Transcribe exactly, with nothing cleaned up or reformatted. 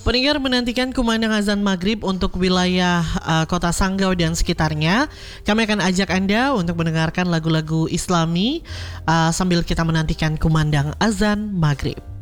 Pendengar menantikan kumandang azan maghrib untuk wilayah uh, kota Sanggau dan sekitarnya. Kami akan ajak Anda untuk mendengarkan lagu-lagu Islami uh, sambil kita menantikan kumandang azan maghrib.